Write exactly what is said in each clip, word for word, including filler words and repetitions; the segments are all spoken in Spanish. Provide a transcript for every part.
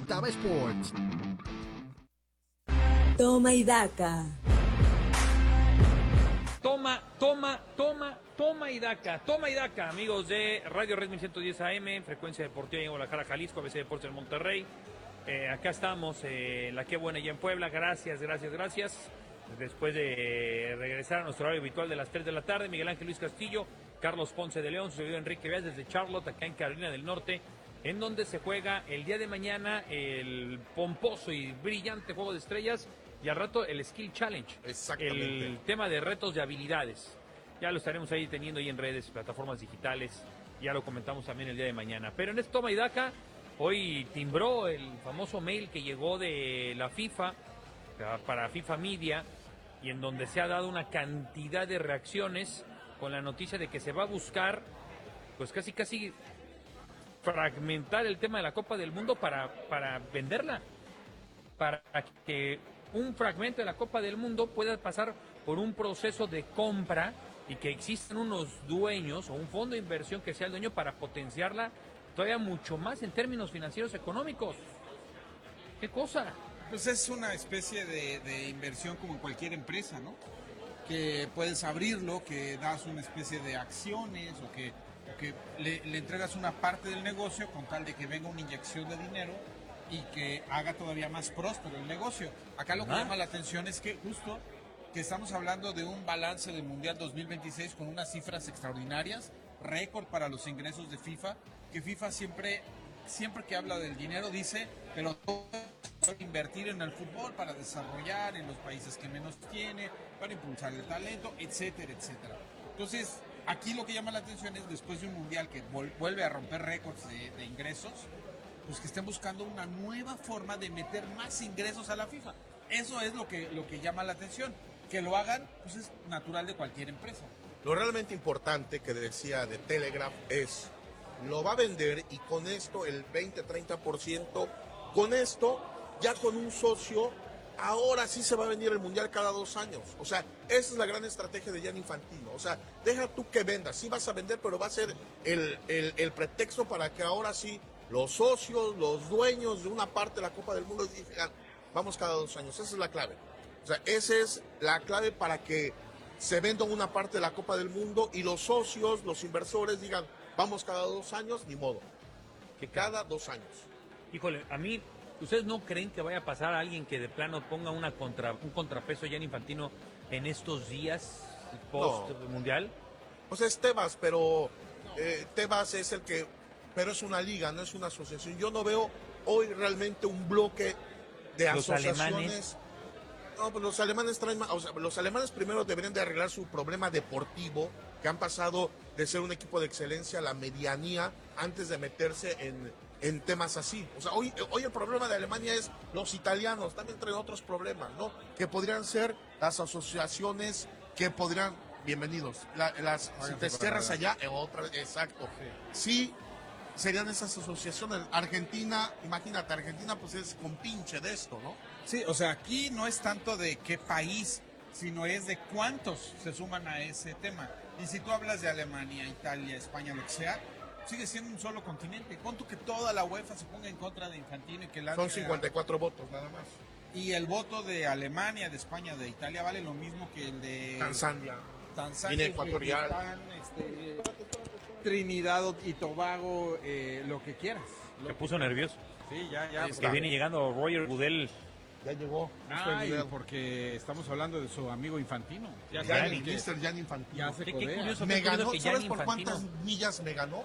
Guaytaba Sports. Toma y daca. Toma, toma, toma, toma y daca, toma y daca, amigos de Radio Red mil ciento diez A M, frecuencia deportiva en Guadalajara, Jalisco, A B C Deportes en Monterrey. Eh, acá estamos, eh, la Qué Buena ya en Puebla, gracias, gracias, gracias. Después de regresar a nuestro horario habitual de las tres de la tarde, Miguel Ángel Luis Castillo, Carlos Ponce de León, su servidor Enrique Víaz desde Charlotte, acá en Carolina del Norte, en donde se juega el día de mañana el pomposo y brillante Juego de Estrellas y al rato el Skill Challenge, exactamente, el tema de retos de habilidades. Ya lo estaremos ahí teniendo ahí en redes, plataformas digitales, ya lo comentamos también el día de mañana. Pero en este Toma y Daca, hoy timbró el famoso mail que llegó de la FIFA para FIFA Media y en donde se ha dado una cantidad de reacciones con la noticia de que se va a buscar, pues casi casi fragmentar el tema de la Copa del Mundo para, para venderla, para que un fragmento de la Copa del Mundo pueda pasar por un proceso de compra y que existan unos dueños o un fondo de inversión que sea el dueño para potenciarla todavía mucho más en términos financieros económicos. ¿Qué cosa? Pues es una especie de, de inversión como en cualquier empresa, ¿no? Que puedes abrirlo, que das una especie de acciones o que, o que le, le entregas una parte del negocio con tal de que venga una inyección de dinero y que haga todavía más próspero el negocio. Acá lo que ¿Ah? llama la atención es que justo que estamos hablando de un balance del Mundial dos mil veintiséis con unas cifras extraordinarias, récord para los ingresos de FIFA, que FIFA siempre, siempre que habla del dinero dice, pero todo invertir en el fútbol para desarrollar en los países que menos tiene, para impulsar el talento, etcétera, etcétera. Entonces, aquí lo que llama la atención es después de un Mundial que vuelve a romper récords de, de ingresos, pues que estén buscando una nueva forma de meter más ingresos a la FIFA. Eso es lo que, lo que llama la atención. Que lo hagan, pues es natural de cualquier empresa. Lo realmente importante que decía de Telegraph es, lo va a vender y con esto el veinte a treinta por ciento, con esto ya con un socio, ahora sí se va a venir el Mundial cada dos años. O sea, esa es la gran estrategia de Gianni Infantino. O sea, deja tú que vendas, sí vas a vender, pero va a ser el, el, el pretexto para que ahora sí los socios, los dueños de una parte de la Copa del Mundo digan, vamos cada dos años. Esa es la clave. O sea, esa es la clave para que se venda una parte de la Copa del Mundo y los socios, los inversores digan, vamos cada dos años, ni modo. Que cada dos años. Híjole, a mí, ¿ustedes no creen que vaya a pasar a alguien que de plano ponga una contra, un contrapeso a Gianni Infantino en estos días post-mundial? No. Pues es Tebas, pero eh, Tebas es el que... Pero es una liga, no es una asociación. Yo no veo hoy realmente un bloque de Los asociaciones. alemanes. No, pues los alemanes traen más, o sea, los alemanes primero deberían de arreglar su problema deportivo, que han pasado de ser un equipo de excelencia a la medianía antes de meterse en, en temas así. O sea, hoy, hoy el problema de Alemania es los italianos, también traen otros problemas, ¿no? Que podrían ser las asociaciones que podrían, bienvenidos, la, las, si te cierras allá, eh, otra vez, exacto. Sí. Serían esas asociaciones. Argentina, imagínate, Argentina pues es compinche de esto, ¿no? Sí, o sea, aquí no es tanto de qué país, sino es de cuántos se suman a ese tema. Y si tú hablas de Alemania, Italia, España, lo que sea, sigue siendo un solo continente. Pon tú que toda la UEFA se ponga en contra de Infantino y que la... Son cincuenta y cuatro votos nada más. Y el voto de Alemania, de España, de Italia vale lo mismo que el de... Tanzania. Tanzania, Guinea Ecuatorial. Este, Trinidad y Tobago, eh, lo que quieras. Se puso nervioso. Sí, ya, ya. Es que viene llegando Roger Goodell. Ya llegó. Ay, porque estamos hablando de su amigo Infantino. Ya, ya el mister Gianni Infantino. Ya se Qué, codea. qué curioso, me qué curioso ganó, que ¿sabes Gianni por Infantino, cuántas millas me ganó?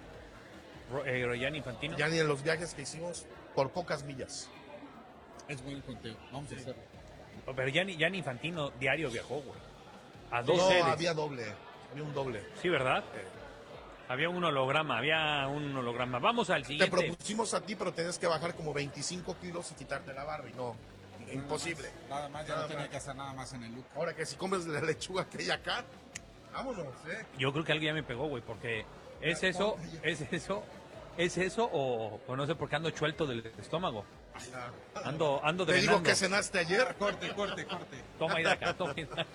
Eh, Gianni Infantino. Gianni en los viajes que hicimos, por pocas millas. Es buen conteo, vamos sí. a hacerlo. Pero Gianni, Gianni Infantino diario viajó, güey. A dos no, sedes. había doble, había un doble. Sí, ¿verdad? Eh. Había un holograma, había un holograma. Vamos al siguiente. Te propusimos a ti, pero tenías que bajar como veinticinco kilos y quitarte la barba y no, nada imposible. Más, nada más, ya nada no tenía más. que hacer nada más en el look. Ahora que si comes la lechuga que hay acá, vámonos, ¿eh? Yo creo que algo ya me pegó, güey, porque es eso, es eso, es eso o, o no sé por qué ando chuelto del estómago. Ando, ando Te drenando. digo que cenaste ayer. Corte, corte, corte. Toma y daca, toma y daca.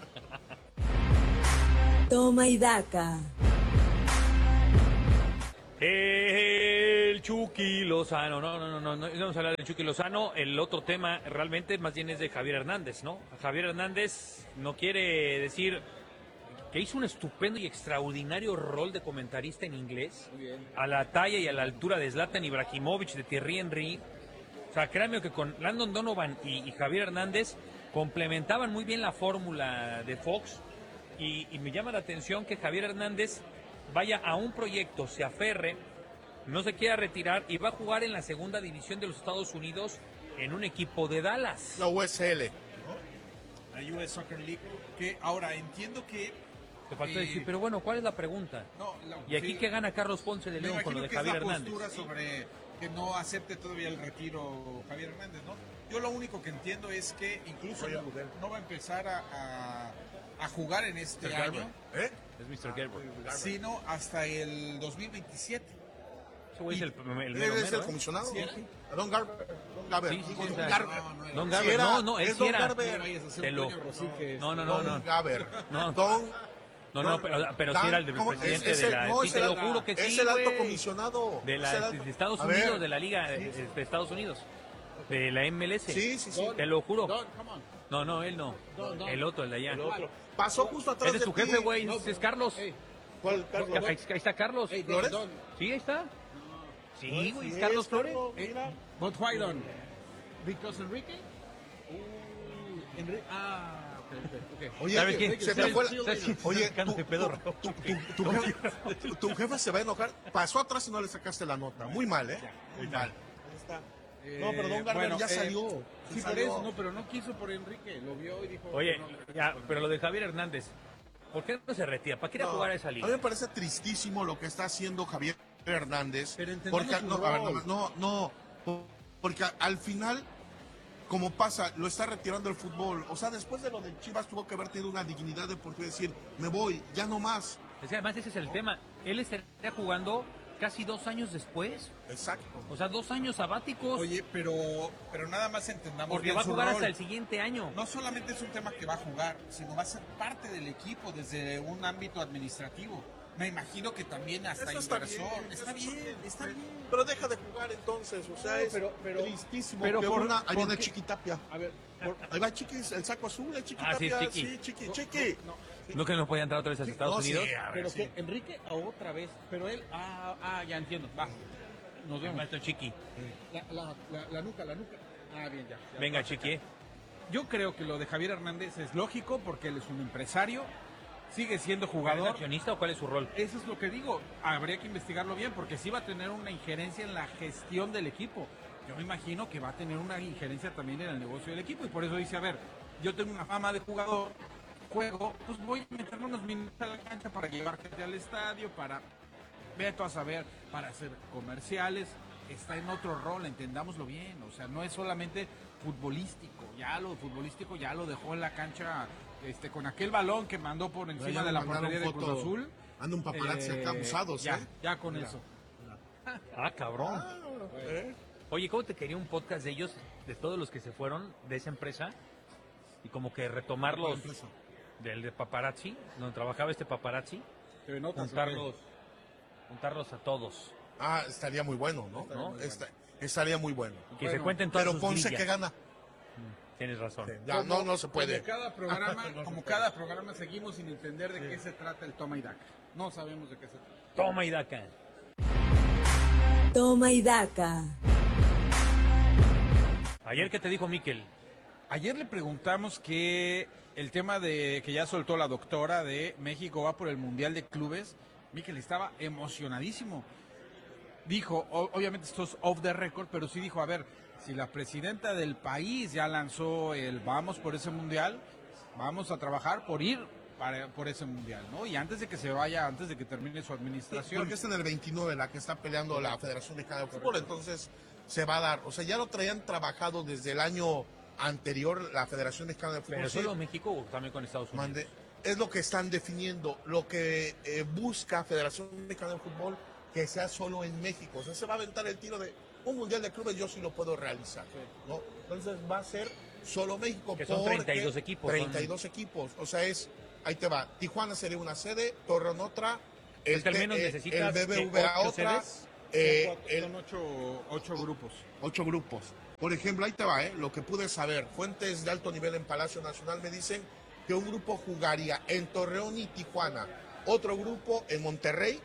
Toma y daca. El El Chucky Lozano, no, no, no, no, no, no vamos a hablar del Chucky Lozano. El otro tema realmente más bien es de Javier Hernández, ¿no? Javier Hernández no quiere decir que hizo un estupendo y extraordinario rol de comentarista en inglés, a la talla y a la altura de Zlatan Ibrahimovic, de Thierry Henry. O sea, créanme que con Landon Donovan y, y Javier Hernández complementaban muy bien la fórmula de Fox, y, y me llama la atención que Javier Hernández vaya a un proyecto, se aferre, no se quiera retirar y va a jugar en la segunda división de los Estados Unidos en un equipo de Dallas. La U S L. La U S Soccer League, que ahora entiendo que... Te faltó eh, decir, pero bueno, ¿cuál es la pregunta? No, la- ¿Y aquí sí, qué gana Carlos Ponce de me León con lo imagino de que Javier es la Hernández? postura sobre que no acepte todavía el retiro Javier Hernández, ¿no? Yo lo único que entiendo es que incluso no, no va a empezar a, a, a jugar en este mister año, Garber. ¿Eh? Es mister Gerber. sino hasta el dos mil veintisiete. Ese güey es el, el Él mero es mero, el ¿eh? comisionado. ¿Sí era? Don Garber. Don Garber. Sí, sí, sí, Don o sea, Garber. no, no era. Don Sí Garber, era, no, no, él es sí Don era. Garber. No vayas a hacer Te un lo- Toño Rosique, No, no, no, Don no. Garber. No. Don No, no, pero, pero sí Dan- era el ¿cómo? presidente Es- es de el- la... no, sí, es te el- lo juro que sí, Es el alto güey. comisionado. De, la, Es el alto- de Estados A Unidos, ver. de la Liga de, de Estados Unidos. De la M L S. Sí, sí, sí. Te lo juro. Don, come on. No, no, él no. Don, don. El otro, el de allá. El otro. Pasó justo atrás Ese es de tu ti. jefe, güey. No, ese es Carlos. Hey, ¿Cuál, Carlos? Ahí, ahí está Carlos. hey, ¿Flores? Don, Sí, ahí está. Sí, güey, es Sí, Carlos es Flores. Carlos, Eh, mira. But why Don? Because Enrique? Uh, Enrique. Ah, ok, ok, ok. Oye, ¿Sabes que quién? se te ¿Sabes- fue la- sabes quién está Oye, sacando tu, de pedo, tu- tu- tu- tu jefe, tu jefe se va a enojar. Pasó atrás y no le sacaste la nota. Muy mal, ¿eh? Muy mal. Ahí está. No, pero Don Garber bueno, ya eh, salió. Sí, Sí por salió. eso, no, pero no quiso por Enrique. Lo vio y dijo. Oye, no, ya, pero lo de Javier Hernández, ¿por qué no se retira? ¿Para qué ir a No, jugar a esa A mí liga? me parece tristísimo lo que está haciendo Javier Hernández. Pero entendamos porque su no, a ver, rol. no, no, no, porque al final, como pasa, lo está retirando el fútbol. O sea, después de lo de Chivas tuvo que haber tenido una dignidad de por qué decir, me voy, ya no más. Es que además ese es el tema. Él estaría jugando casi dos años después. Exacto. O sea, dos años sabáticos. Oye, pero, pero nada más entendamos porque bien va a su jugar rol. hasta el siguiente año. No solamente es un tema que va a jugar, sino va a ser parte del equipo desde un ámbito administrativo. Me imagino que también hasta Eso está inversor. bien, Está eso bien, está bien. Pero deja de jugar entonces, o sea, No, es pero- pero- tristísimo. pero que por- una, ahí ¿por viene qué? Chiquitapia. A ver, por- Ahí va Chiquis, el saco azul, el Ah, sí, Chiquitapia. es Chiqui. Sí, Chiqui, Chiqui. no, ¿No que no podía entrar otra vez a Estados No, sí, Unidos? a ver, pero sí. que Enrique a otra vez, pero él, ah, ah, ya entiendo, va. Nos El vemos. maestro Chiqui. La, la, la, la nuca, la nuca. Ah, bien, ya. ya. Venga, Chiqui. ¿eh? Yo creo que lo de Javier Hernández es lógico porque él es un empresario, sigue siendo ¿Es jugador. accionista o cuál es su rol? Eso es lo que digo. Habría que investigarlo bien porque sí va a tener una injerencia en la gestión del equipo. Yo me imagino que va a tener una injerencia también en el negocio del equipo y por eso dice, a ver, yo tengo una fama de jugador, juego, pues voy a meterme unos minutos a la cancha para llevar gente al estadio, para, veto a saber, para hacer comerciales. Está en otro rol, entendámoslo bien. O sea, no es solamente futbolístico. Ya lo futbolístico ya lo dejó en la cancha este, con aquel balón que mandó por encima Ya de me la mandaron portería de foto. Cruz Azul. Anda un paparazzi Eh, acá abusados, ya, ¿eh? ya con Mira. eso. Ah, cabrón. Ah, ¿eh? Oye, ¿cómo te quería un podcast de ellos, de todos los que se fueron de esa empresa? Y como que retomarlos del de paparazzi, donde trabajaba este paparazzi, Te ven otras, juntarlos, juntarlos a todos. Ah, estaría muy bueno, ¿no? ¿No? Esta- estaría muy bueno. Y que se Bueno, cuenten todas Pero sus Ponce grillas. que gana. Tienes razón. Ya, no, no se puede. Como cada programa, No se como puede. cada programa seguimos sin entender de qué se trata el toma y daca. No sabemos de qué se trata. Toma y daca. Toma y daca. Ayer, ¿qué te dijo Miquel? Ayer le preguntamos que el tema de que ya soltó la doctora de México va por el Mundial de Clubes. Miquel estaba emocionadísimo. Dijo, o- obviamente esto es off the record, pero sí dijo, a ver, si la presidenta del país ya lanzó el vamos por ese Mundial, vamos a trabajar por ir para, por ese Mundial, ¿no? Y antes de que se vaya, antes de que termine su administración. Porque es en el veintinueve la que está peleando la Federación Mexicana de Fútbol, entonces se va a dar. O sea, ya lo traían trabajado desde el año anterior la Federación Mexicana de Fútbol. ¿Pero Sí, solo México o también con Estados Unidos? mande- es lo que están definiendo, lo que eh, busca Federación Mexicana de Fútbol, que sea solo en México. O sea, se va a aventar el tiro de un Mundial de Clubes, yo sí lo puedo realizar, ¿no? Entonces va a ser solo México. Que son porque treinta y dos equipos, treinta y dos equipos, o sea, es, ahí te va, Tijuana sería una sede, Torreón otra, el, Es que al T- menos eh, necesitas el B B ¿qué? V A ocho otra, sedes. Eh, son cuatro, el- son ocho, ocho grupos. Ocho grupos. Por ejemplo, ahí te va, ¿eh? Lo que pude saber. Fuentes de alto nivel en Palacio Nacional me dicen que un grupo jugaría en Torreón y Tijuana. Otro grupo en Monterrey.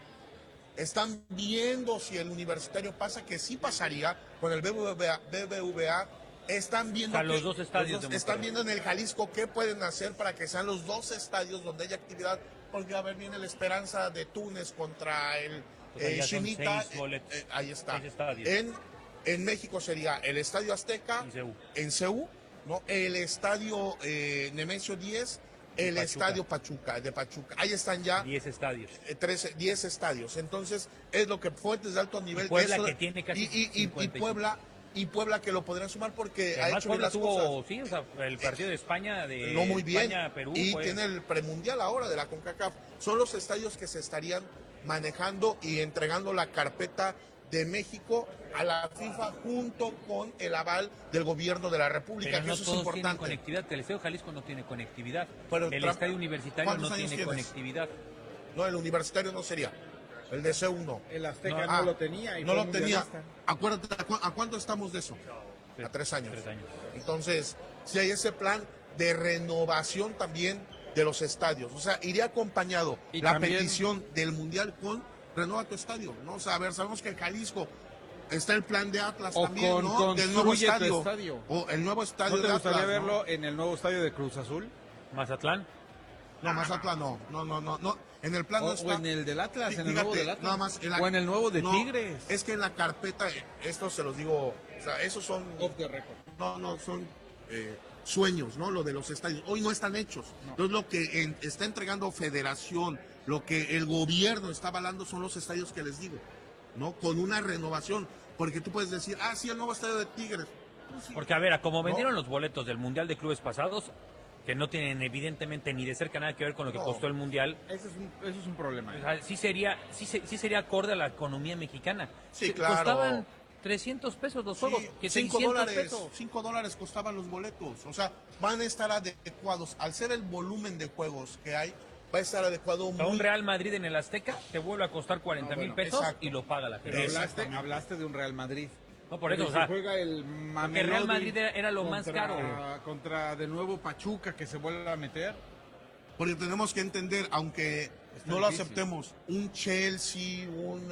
Están viendo si el Universitario pasa, que sí pasaría con el B B V A. B B V A. Están viendo, O sea, los que- dos estadios de están Monterrey. viendo en el Jalisco qué pueden hacer para que sean los dos estadios donde haya actividad, porque a ver, viene la Esperanza de Túnez contra el Pues ahí eh, ya son Chinita. seis boletos. Eh, eh, ahí está. Seis estadios. En, en México sería el Estadio Azteca, Y C U. en C U, ¿no? El Estadio eh, Nemesio diez, el Pachuca. Estadio Pachuca, de Pachuca. Ahí están ya diez estadios. eh, trece, diez estadios. Entonces, es lo que fuentes de alto nivel. Y Puebla, eso- que tiene casi y, y- y- y cincuenta y cinco. Puebla, y Puebla que lo podrían sumar porque ha Además, hecho bien Puebla las tuvo, cosas. sí, o sea, el partido de España, de No muy bien. España, Perú. y fue- tiene el premundial ahora de la CONCACAF. Son los estadios que se estarían manejando y entregando la carpeta de México a la FIFA junto con el aval del gobierno de la República, Pero que no eso es todos tienen importante. conectividad. El Estadio Jalisco no tiene conectividad. Pero el Trump- Estadio Universitario ¿cuántos no años tiene tienes? conectividad. No, el universitario no sería. El de C uno. El Azteca No, no, ah, lo tenía. Y No fue lo tenía. mundialista. Acuérdate, ¿a, cu- a cuánto estamos de eso? A tres años. Tres años. Entonces, si hay ese plan de renovación también de los estadios. O sea, iría acompañado Y la también- petición del Mundial con renueva tu estadio, ¿no? O sea, a ver, sabemos que el Jalisco está el plan de Atlas O también, con- ¿no? Del nuevo construye tu estadio. estadio. O el nuevo estadio ¿No te de gustaría Atlas, ¿no? verlo en el nuevo estadio de Cruz Azul? Mazatlán. No, Mazatlán no. No, no, no, no. En el plan O, no o está. en el del Atlas, Fí- en el nuevo fíjate, del Atlas. nada más en la- O en el nuevo de no, Tigres. Es que en la carpeta, esto se los digo, o sea, esos son. Off the record. No, no, son eh, sueños, ¿no? Lo de los estadios. Hoy no están hechos. Entonces, lo que en- está entregando Federación, lo que el gobierno está avalando son los estadios que les digo, ¿no? Con una renovación. Porque tú puedes decir, ah, sí, el nuevo estadio de Tigres. Pues sí. Porque, a ver, a como vendieron los boletos del Mundial de Clubes pasados, que no tienen evidentemente ni de cerca nada que ver con lo que No. costó el Mundial, Ese es un, eso es un problema. o sea, sí sería, sí, se- sí sería acorde a la economía mexicana. Sí, Se- claro. Costaban trescientos pesos los juegos, Sí, que cinco seiscientos dólares, pesos. cinco dólares costaban los boletos. O sea, van a estar adecuados. Al ser el volumen de juegos que hay, va a estar adecuado A muy un Real Madrid en el Azteca te vuelve a costar cuarenta mil bueno, pesos exacto. y lo paga la Pero gente. hablaste, Exactamente. hablaste de un Real Madrid. No, por eso, Pero o si sea, juega el Mamelodi Real Madrid era- era lo más contra- caro. Contra de nuevo Pachuca que se vuelve a meter. Porque tenemos que entender, aunque Está no lo difícil. aceptemos, un Chelsea, un,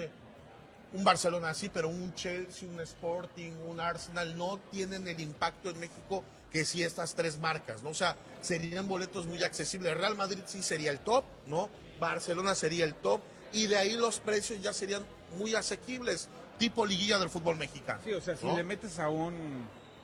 un Barcelona sí, pero un Chelsea, un Sporting, un Arsenal no tienen el impacto en México que sí estas tres marcas, ¿no? O sea, serían boletos muy accesibles. Real Madrid sí sería el top, ¿no? Barcelona sería el top y de ahí los precios ya serían muy asequibles, tipo liguilla del fútbol mexicano. Sí, o sea, si ¿no? le metes a un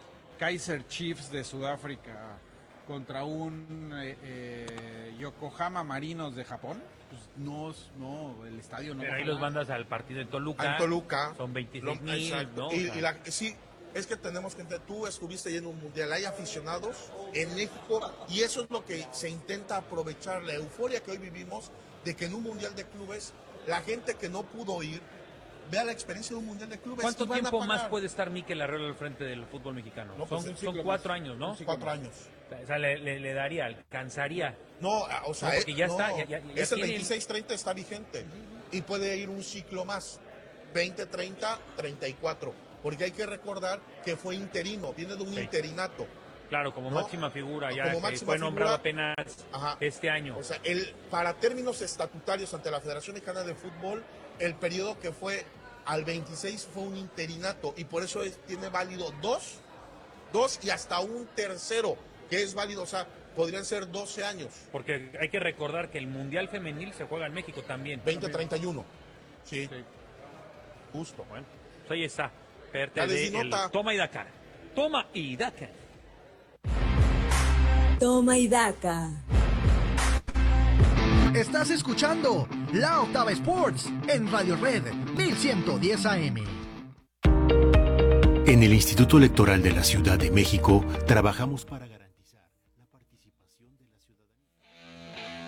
Kaiser Chiefs de Sudáfrica contra un eh, eh, Yokohama Marinos de Japón, pues no, no, el estadio no pero baja ahí los nada. mandas al partido de Toluca. En Toluca. Son veintiséis Lo- mil, exacto. ¿no? Y, O sea, y la- sí, es que tenemos que entender, tú estuviste ahí en un mundial, hay aficionados en México y eso es lo que se intenta aprovechar, la euforia que hoy vivimos de que en un mundial de clubes, la gente que no pudo ir, vea la experiencia de un mundial de clubes. ¿Cuánto y van a tiempo pagar. más puede estar Mikel Arreola al frente del fútbol mexicano? No, pues son un son ciclo cuatro más. años, ¿no? Un ciclo Cuatro años. O sea, le, le- le daría, alcanzaría. No, o sea, No, porque eh, ya no, está, ya- ya- ya es el tiene- veintiséis treinta está vigente y puede ir un ciclo más, veinte treinta, treinta y cuatro, porque hay que recordar que fue interino, viene de un Sí. interinato. Claro, como No, máxima figura, ya como que máxima fue nombrado figura. apenas Ajá. este año. O sea, el, para términos estatutarios ante la Federación Mexicana de Fútbol, el periodo que fue al veintiséis fue un interinato y por eso es- tiene válido dos, dos y hasta un tercero que es válido, o sea, podrían ser doce años, Porque hay que recordar que el Mundial Femenil se juega en México también. veinte treinta y uno. Sí, Sí. justo. Bueno, pues ahí está. Parte Dale, de si el nota. Toma y Daca. Toma y Daca. Toma y daca. Estás escuchando La Octava Sports en Radio Red mil ciento diez A M. En el Instituto Electoral de la Ciudad de México trabajamos para garantizar la participación de la ciudadanía.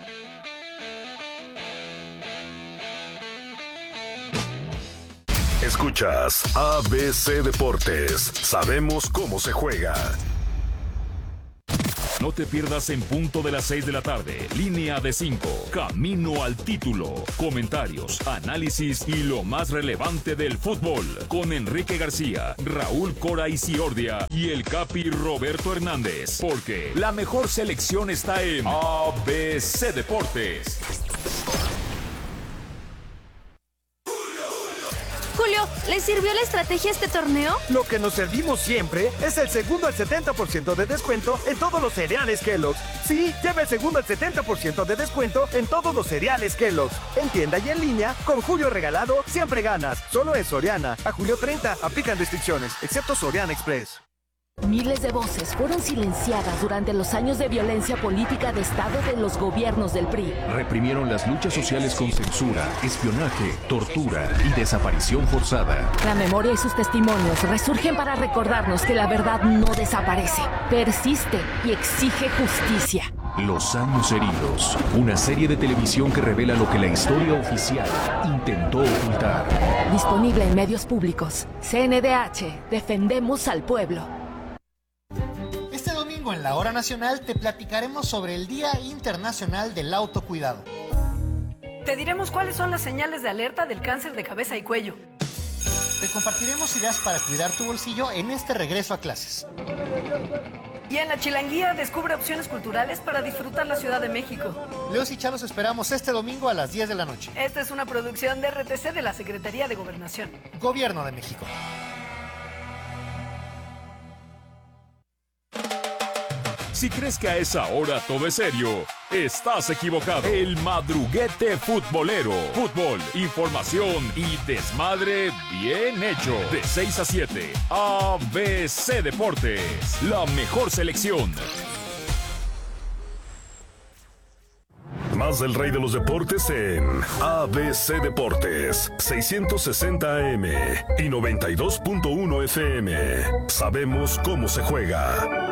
Escuchas A B C Deportes. Sabemos cómo se juega. No te pierdas en punto de las seis de la tarde. Línea de cinco. Camino al título. Comentarios, análisis y lo más relevante del fútbol. Con Enrique García, Raúl Cora Isiordia y el Capi Roberto Hernández. Porque la mejor selección está en A B C Deportes. Julio, ¿le sirvió la estrategia este torneo? Lo que nos servimos siempre es el segundo al setenta por ciento de descuento en todos los cereales Kellogg's. Sí, lleva el segundo al setenta por ciento de descuento en todos los cereales Kellogg's. En tienda y en línea, con Julio regalado, siempre ganas. Solo en Soriana. A julio treinta, aplican restricciones, excepto Soriana Express. Miles de voces fueron silenciadas durante los años de violencia política de Estado de los gobiernos del P R I. Reprimieron las luchas sociales con censura, espionaje, tortura y desaparición forzada. La memoria y sus testimonios resurgen para recordarnos que la verdad no desaparece, persiste y exige justicia. Los años heridos, una serie de televisión que revela lo que la historia oficial intentó ocultar. Disponible en medios públicos. C N D H, defendemos al pueblo. Este domingo en la Hora Nacional te platicaremos sobre el Día Internacional del Autocuidado. Te diremos cuáles son las señales de alerta del cáncer de cabeza y cuello. Te compartiremos ideas para cuidar tu bolsillo en este regreso a clases. Y en la Chilanguía descubre opciones culturales para disfrutar la Ciudad de México. Leos y Chalos esperamos este domingo a las diez de la noche. Esta es una producción de R T C de la Secretaría de Gobernación. Gobierno de México. Si crees que a esa hora todo es serio, estás equivocado. El Madruguete Futbolero. Fútbol, información y desmadre bien hecho. De seis a siete, A B C Deportes. La mejor selección. Más del rey de los deportes en A B C Deportes, seiscientos sesenta A M y noventa y dos punto uno F M. Sabemos cómo se juega.